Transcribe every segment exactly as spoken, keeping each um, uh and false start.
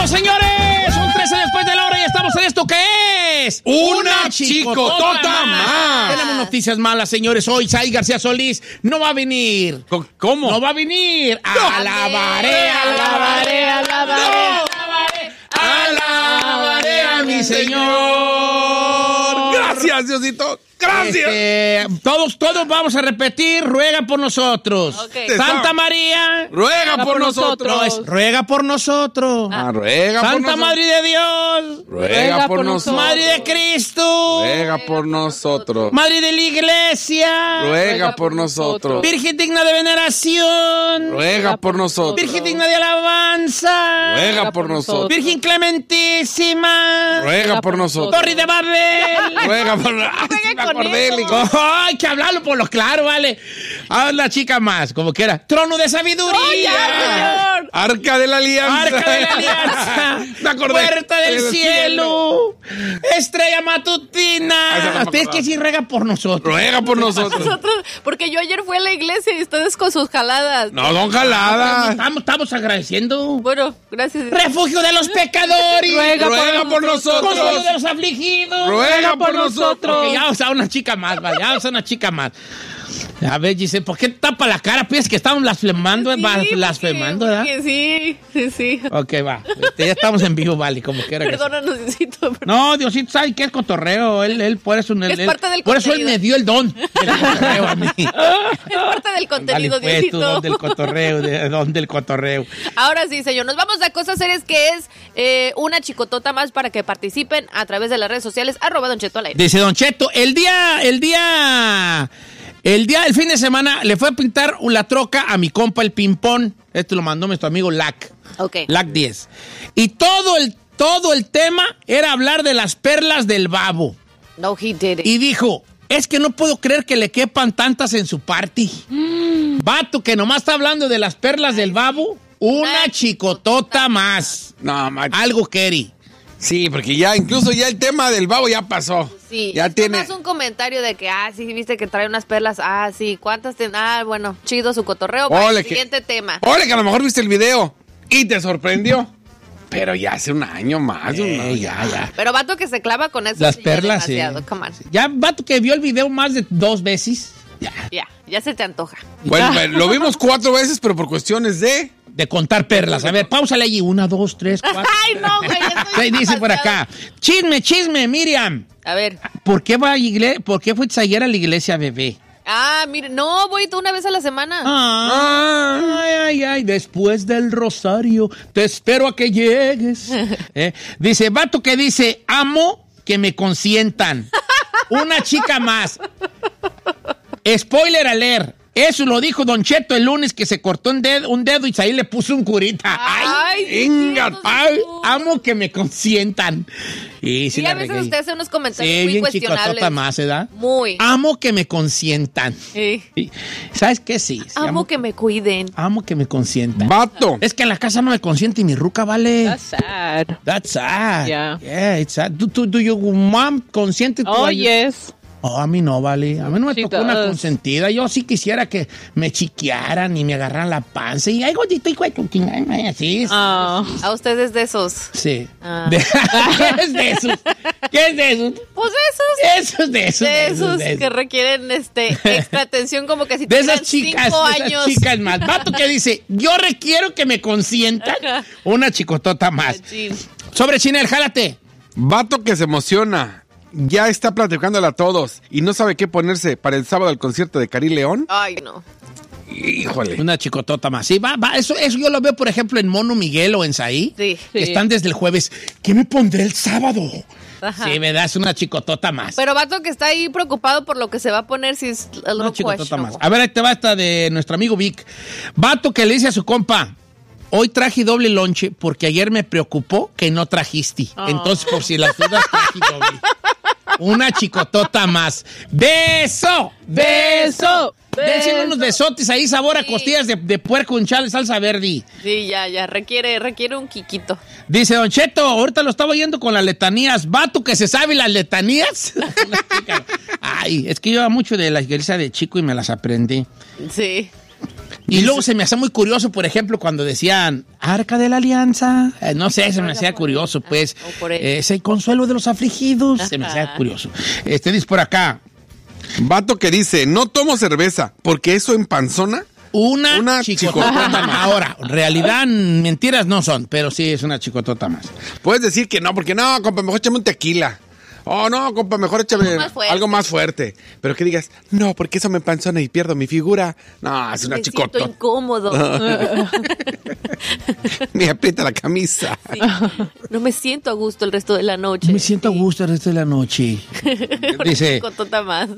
¡Regresamos, señores! Son trece después de la hora y estamos en esto que es... ¡Una chicotota más! Tenemos noticias malas, señores. Hoy Sai García Solís no va a venir. ¿Cómo? No va a venir. ¡Alabaré, alabaré, alabaré! ¡Alabaré a mi Señor! ¡Gracias, Diosito! ¡Gracias! Este, todos, todos vamos a repetir, ruega por nosotros. Okay. Santa María, ruega por, por nosotros. No, es, ruega por nosotros. Ah, ruega Santa por nosotros. Madre de Dios, ruega por nosotros. Madre de Cristo, ruega por nosotros. Madre de la Iglesia, ruega por nosotros. Virgen digna de veneración, ruega por nosotros. Virgen digna de alabanza, ruega por nosotros. Virgen clementísima, ruega por nosotros. Torre de Babel, ruega por nosotros. Ay, que hablarlo por lo claro, vale. A la chica más, como quiera. Trono de sabiduría. ¡Oh, ya, señor! Arca de la alianza. Arca de la alianza. Me acordé. Puerta del el cielo. cielo. Estrella matutina. No Ustedes que sí ruega por nosotros. Ruega por nosotros. nosotros. Porque yo ayer fui a la iglesia y ustedes con sus jaladas. No, son jaladas. Estamos, estamos agradeciendo. Bueno, gracias. Refugio de los pecadores. Ruega, ruega por, por nosotros. Consuelo de los afligidos. Ruega, ruega por, por nosotros. Okay, ya vamos a una chica más, vale. Ya vamos a una chica más. A ver, Giselle, ¿por qué tapa la cara? Piensas que estamos blasfemando, Sí, blasfemando, porque, ¿verdad? porque sí, sí, sí. Ok, va. Este, ya estamos en vivo, vale, como quiera. Perdónanos, Diosito. No, Diosito sabe que es cotorreo. Él, él, por eso, él, es parte del por eso él contenido. me dio el don del cotorreo a mí. Es parte del contenido, vale, pues, Diosito. tú, don del cotorreo, de, don del cotorreo. Ahora sí, señor, nos vamos a cosas serias que es eh, una chicotota más para que participen a través de las redes sociales, arroba Don Cheto al aire. Dice Don Cheto, el día, el día... El día, el fin de semana, le fue a pintar la troca a mi compa el Pimpón. Esto lo mandó nuestro amigo Lac. Ok. Lac diez. Y todo el, todo el tema era hablar de las perlas del babo. No, he did it. Y dijo, es que no puedo creer que le quepan tantas en su party. Mm. Vato que nomás está hablando de las perlas del babo. Una Ay, chicotota más. No, macho. Algo Kerry. Sí, porque ya, incluso ya el tema del babo ya pasó. Sí, ya es tiene. más un comentario de que, ah, sí, viste que trae unas perlas. Ah, sí, ¿cuántas? Ten... Ah, bueno, chido su cotorreo. Para el siguiente que... tema. Ole, que a lo mejor viste el video y te sorprendió. Pero ya hace un año más. Eh, un... ya, ya. Pero vato que se clava con eso. Las sí, perlas, sí. Come on. Ya, vato que vio el video más de dos veces. Ya. Ya, ya se te antoja. Bueno, bueno, lo vimos cuatro veces, pero por cuestiones de... De contar perlas. A ver, páusale allí. Una, dos, tres, cuatro. Ay, no, güey. Sí, dice por acá. Chisme, chisme, Miriam. A ver. ¿Por qué va a iglesia? ¿Por qué fuiste ayer a la iglesia, bebé? Ah, mire, no, voy una vez a la semana. Ah, ay, ay, ay, después del rosario, te espero a que llegues. ¿Eh? Dice, vato que dice, amo que me consientan. Una chica más. Spoiler alert. Eso lo dijo Don Cheto el lunes que se cortó un dedo, un dedo y ahí le puso un curita. Ay, ¡Ay, venga! ¡Ay, amo que me consientan! Y sí, y la a veces regué. usted hace unos comentarios Sí, muy bien cuestionables. chicotota más, ¿verdad? Muy. Amo que me consientan. Sí. Y, ¿sabes qué? Sí. sí, Amo que me cuiden. Amo que me consientan. Vato. Es que en la casa no me consiente mi ruca, ¿vale? That's sad. That's sad. Yeah. Yeah, it's sad. ¿Do, do, do your mom consiente tu Oh, ay- yes. Oh, a mí no, vale. A mí no me She tocó una does. consentida. Yo sí quisiera que me chiquearan y me agarraran la panza y ay, gordito y cuento. Así es. Oh. A ustedes de esos. Sí. Ah. De- ¿Qué es de esos? ¿Qué es de esos? Pues esos. Esos de esos. De esos de que esos. requieren este extra atención como que si De tuvieran esas chicas, cinco de esas años. chicas más. Vato que dice, yo requiero que me consientan. Ajá. Una chicotota más. Machín. Sobre Chinel, jálate. Vato que se emociona. Ya está platicándole a todos y no sabe qué ponerse para el sábado al concierto de Cari León. Ay, no. Híjole. Una chicotota más. Sí, va, va. Eso, eso yo lo veo, por ejemplo, en Mono Miguel o en Saí. Sí. Que Sí. están desde el jueves. ¿Qué me pondré el sábado? Ajá. Sí, ¿verdad? Es una chicotota más. Pero vato que está ahí preocupado por lo que se va a poner si es a Una little chicotota más. questionable. A ver, ahí te va esta de nuestro amigo Vic. Vato que le dice a su compa, hoy traje doble lonche porque ayer me preocupó que no trajiste. Oh. Entonces, por si las dudas, traje doble. Una chicotota más. ¡Beso! ¡Beso! Dense unos besotes ahí, sabor a Sí. costillas de, de puerco con chale, salsa verde. Sí, ya, ya, requiere, requiere un quiquito. Dice Don Cheto, ahorita lo estaba oyendo con las letanías. Vato que se sabe las letanías. Una chica. Ay, es que yo iba mucho de la iglesia de chico y me las aprendí. Sí. Y luego se me hacía muy curioso, por ejemplo, cuando decían Arca de la Alianza. Eh, no sé, se me hacía curioso, pues. Eh, ese consuelo de los afligidos. Se me hacía curioso. Este dice por acá. Vato que dice, no tomo cerveza, porque eso empanzona. Una, Una chicotota chicotota más. Ahora, en realidad, mentiras no son, pero sí es una chicotota más. Puedes decir que no, porque no, compa, mejor échame un tequila. Oh, no, compa, mejor échame Más fuerte. algo más fuerte. Pero que digas, no, porque eso me empanzona y pierdo mi figura. No, es una Me chicotota. siento incómodo. Me aprieta la camisa. Sí. No me siento a gusto el resto de la noche. Me siento a gusto el resto de la noche. Dice, Con tota más.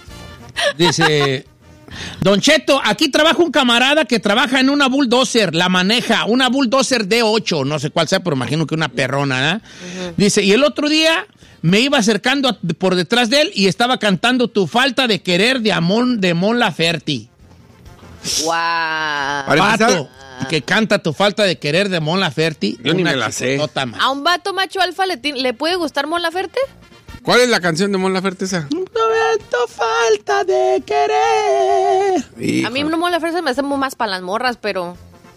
dice, Don Cheto, aquí trabaja un camarada que trabaja en una bulldozer, la maneja, una bulldozer D ocho, no sé cuál sea, pero imagino que una perrona, ¿eh? Uh-huh. Dice, y el otro día me iba acercando a, por detrás de él y estaba cantando Tu falta de querer de Amon, de Mon Laferte. Wow. Vato, que canta Tu falta de querer de Mon Laferte. Yo ni me la sé. ¿A un vato macho alfa le, le puede gustar Mon Laferte? ¿Cuál es la canción de Mon Laferte esa? Tu falta de querer. Hijo. A mí no Mon Laferte me hace más para las morras, pero...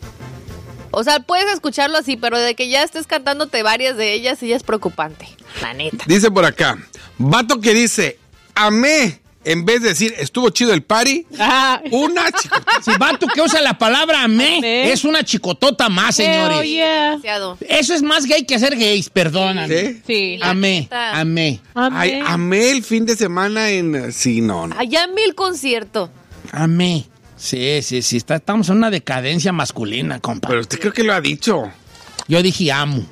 O sea, puedes escucharlo así, pero de que ya estés cantándote varias de ellas, sí ya es preocupante. La neta. Dice por acá, vato que dice, amé, en vez de decir, estuvo chido el party, Ah. una chicotota. Si vato que usa la palabra amé, Amé. es una chicotota más, señores. Hell yeah. Demasiado. Eso es más gay que ser gays, perdóname. ¿Sí? Sí. La Amé, neta. amé, Amé. Ay, amé el fin de semana en... Sí, no, no. Allá mil conciertos. amé. Sí, sí, sí, está- estamos en una decadencia masculina, compa. Pero usted creo que lo ha dicho. Yo dije amo.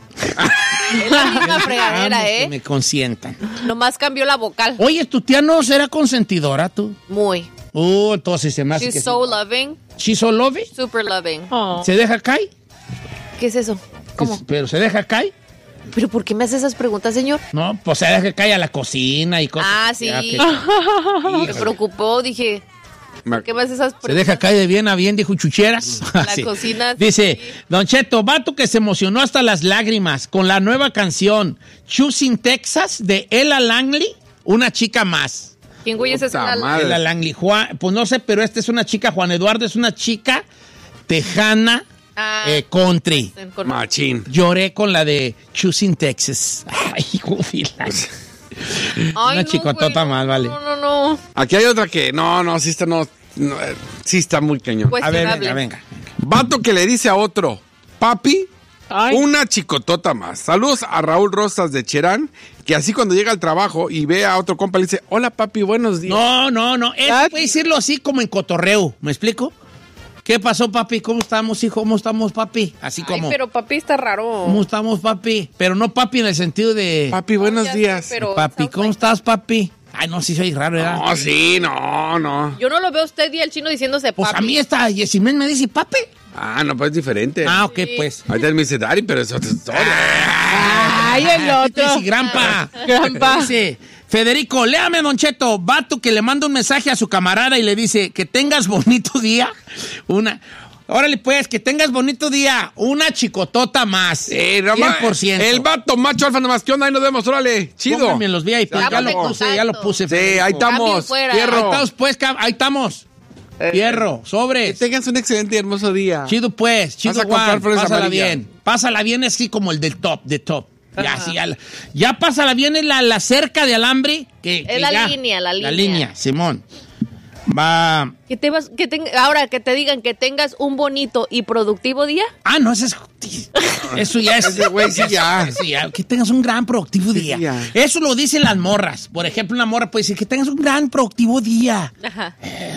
Es la misma fregadera, Amo que ¿eh? me consientan. Nomás cambió la vocal. Oye, tu tía no será consentidora, tú. Muy. Uh, entonces se me hace She's que so sí. loving. She's so loving. Super loving. Oh. ¿Se deja caer? ¿Qué es eso? ¿Cómo? Es- ¿Pero se deja caer? ¿Pero por qué me hace esas preguntas, señor? No, pues se deja caer a la cocina y cosas. Ah, sí. Ya que- Me Híjole. preocupó, dije, Me- ¿qué me hace esas Se preguntas? deja caer de bien a bien, dijo Chucheras. La Sí. cocina, Dice, sí. Don Cheto, vato que se emocionó hasta las lágrimas con la nueva canción Choosing Texas de Ella Langley, una chica más. ¿Quién güey es Puta esa? madre. Ella Langley, Juan, pues no sé, pero esta es una chica, Juan Eduardo es una chica tejana Ah. eh, country. Con- Machín. Lloré con la de Choosing Texas. Ay, hijo de la- Ay, Una no, chicotota güey, más, vale. No, no, no. Aquí hay otra que, no, no, sí está, no, no, eh, sí está muy cañón. Pues- A ver, Cuestionable. venga, venga. Vato que le dice a otro, papi, Ay. una chicotota más. Saludos a Raúl Rosas de Cherán, que así cuando llega al trabajo y ve a otro compa le dice, hola papi, buenos días. No, no, no. Eso Ah. puede decirlo así como en cotorreo. ¿Me explico? ¿Qué pasó, papi? ¿Cómo estamos, hijo? ¿Cómo estamos, papi? Así como, Ay, pero papi está raro. ¿cómo estamos, papi? Pero no papi en el sentido de... Papi, buenos Ya sé, días. pero- Papi, sounds ¿cómo like- estás, papi? Ay, no, sí soy raro, ¿verdad? No, sí, no, no. Yo no lo veo a usted y al chino diciéndose Pues papi. a mí esta Yesimén me dice, papi. Ah, no, pues es diferente. Ah, ok, pues. Ahorita él me dice Dari, pero es otra historia. Ay, el otro. Sí, grampa. Grampa. Dice, Federico, léame, Don Cheto, vato que le manda un mensaje a su camarada y le dice, que tengas bonito día. Una... Órale, pues, que tengas bonito día. Una chicotota más. Eh, no cien ma- por ciento. El vato macho alfa nomás. ¿Qué onda? Ahí nos vemos, órale. Chido. Pónganme en los V I P. Se Ya acabó. lo puse, ya lo puse. Sí, Federico. ahí estamos. Cambio fuera. Ahí Fierro. estamos, pues, cab- ahí estamos. Fierro, Que sobres. tengas un excelente y hermoso día. Chido, pues, chido, Vas a comprar Juan. flores Pásala amarillas. bien. Pásala bien, así como el del top, de top. Ya, sí, ya, la- ya pásala bien en la, la cerca de alambre. Que, que la ya. línea, la La línea. línea, Simón. Va. Que te vas, que ten- ahora que te digan que tengas un bonito y productivo día. Ah, no, eso es. Eso ya es. Ese güey sí ya. Eso ya, que tengas un gran productivo Sí, día. ya. Eso lo dicen las morras. Por ejemplo, una morra puede decir que tengas un gran productivo día. Ajá.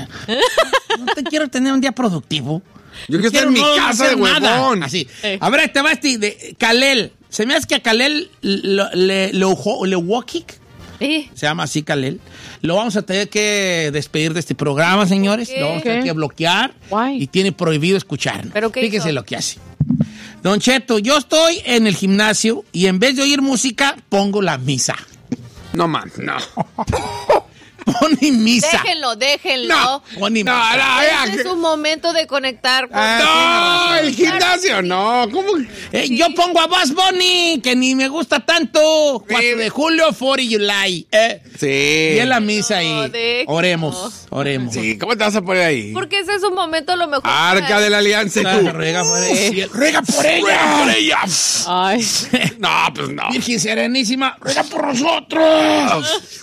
No te quiero tener un día productivo. Yo quiero estar quiero en mi no casa hacer de nada. huevón. Así. Eh. A ver, te va este de Kalel. Se me hace que a Kalel lo- le Lewokik, Eh, se llama así Kalel. Lo vamos a tener que despedir de este programa, señores. qué? Lo vamos a tener ¿Qué? que bloquear. Why? Y tiene prohibido escucharnos. ¿Pero qué Fíjese hizo? lo que hace. Don Cheto, yo estoy en el gimnasio y en vez de oír música, pongo la misa. No, man, no. Pony misa. Déjenlo, déjenlo. No, Pony No, misa. no, vea Ese que- es un momento de conectar con... Ah, No, el gimnasio, no. ¿Cómo? Eh, Yo pongo a Buzz Bunny, que ni me gusta tanto. cuatro de julio, cuatro de July. Eh. Sí. Y en la misa ahí. No, déjenlo. Oremos, oremos. Sí, ¿cómo te vas a poner ahí? Porque ese es un momento lo mejor. Arca de la Alianza. Ah, ruega por ella. Ruega por ella. ¡Ruega por ella! Ay. No, pues no. Virgen Serenísima, ruega por nosotros.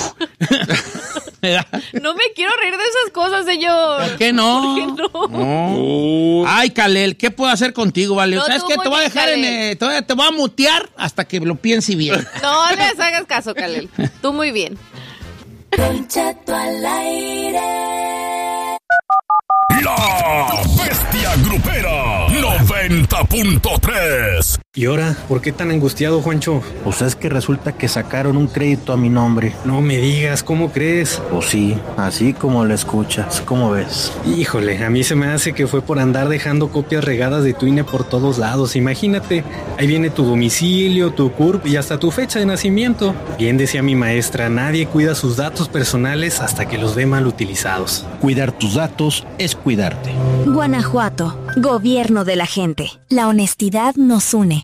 No me quiero reír de esas cosas, señor. ¿Por qué no? ¿Por qué no? No. Uh, Ay, Kalel, ¿qué puedo hacer contigo, vale? No, ¿Sabes tú qué? muy Te voy a bien, dejar en... Kalel. eh, te, voy a, te voy a mutear hasta que lo piense bien. No les hagas caso, Kalel. Tú muy bien. Don Cheto al aire. La Bestia Grupera noventa punto tres. ¿Y ahora? ¿Por qué tan angustiado, Juancho? Pues es que resulta que sacaron un crédito a mi nombre. No me digas, ¿cómo crees? Pues sí, así como lo escuchas, ¿cómo ves? Híjole, a mí se me hace que fue por andar dejando copias regadas de tu I N E por todos lados. Imagínate, ahí viene tu domicilio, tu C U R P y hasta tu fecha de nacimiento. Bien decía mi maestra, nadie cuida sus datos personales hasta que los ve mal utilizados. Cuidar tus datos es cuidarte. Guanajuato, gobierno de la gente. La honestidad nos une.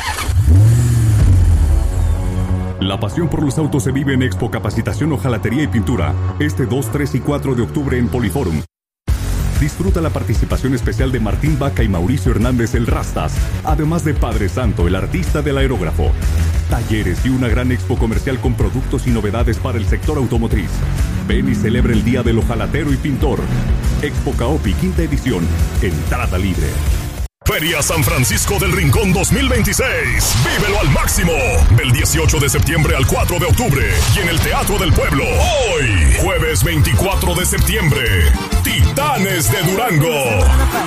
La pasión por los autos se vive en Expo Capacitación Hojalatería y Pintura, este dos, tres y cuatro de octubre en Poliforum. Disfruta la participación especial de Martín Vaca y Mauricio Hernández el Rastas, además de Padre Santo, el artista del aerógrafo. Talleres y una gran expo comercial con productos y novedades para el sector automotriz. Ven y celebra el Día del Hojalatero y Pintor. Expo Caopi, quinta edición. Entrada libre. Feria San Francisco del Rincón dos mil veintiséis. Vívelo al máximo. Del dieciocho de septiembre al cuatro de octubre. Y en el Teatro del Pueblo. Hoy, jueves veinticuatro de septiembre. Titanes de Durango.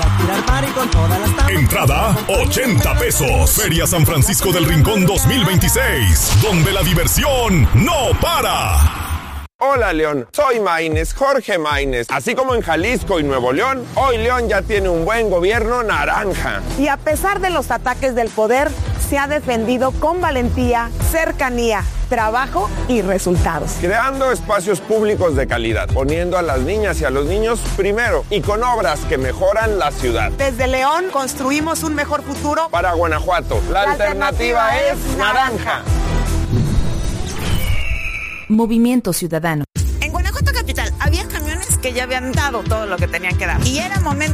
Entrada, ochenta pesos. Feria San Francisco del Rincón dos mil veintiséis. Donde la diversión no para. Hola León, soy Maínez, Jorge Maínez. Así como en Jalisco y Nuevo León, hoy León ya tiene un buen gobierno naranja. Y a pesar de los ataques del poder, se ha defendido con valentía, cercanía, trabajo y resultados. Creando espacios públicos de calidad, poniendo a las niñas y a los niños primero y con obras que mejoran la ciudad. Desde León construimos un mejor futuro para Guanajuato. La, la alternativa, alternativa es naranja. Movimiento Ciudadano. En Guanajuato capital había camiones que ya habían dado todo lo que tenían que dar. Y era momento